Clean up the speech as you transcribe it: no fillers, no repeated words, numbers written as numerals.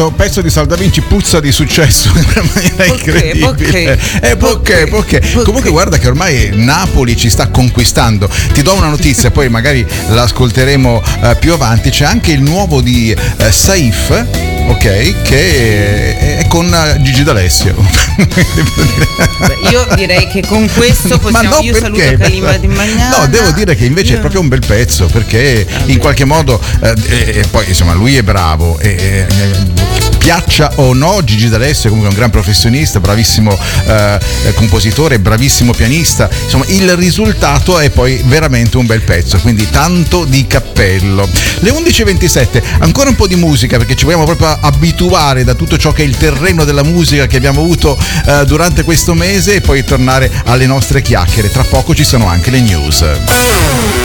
questo pezzo di Salda Vinci puzza di successo in una maniera incredibile. Perché? Comunque guarda che ormai Napoli ci sta conquistando. Ti do una notizia, poi magari l'ascolteremo più avanti. C'è anche il nuovo di Saif, ok, che è con Gigi D'Alessio. Io direi che con questo possiamo. Io saluto Calima di Magnana. No, devo dire che invece è proprio un bel pezzo, perché in qualche modo poi insomma lui è bravo piaccia o no, Gigi D'Alessio comunque è un gran professionista, bravissimo compositore, bravissimo pianista, insomma il risultato è poi veramente un bel pezzo, quindi tanto di cappello. Le 11:27, ancora un po' di musica, perché ci vogliamo proprio abituare da tutto ciò che è il terreno della musica che abbiamo avuto durante questo mese, e poi tornare alle nostre chiacchiere. Tra poco ci sono anche le news.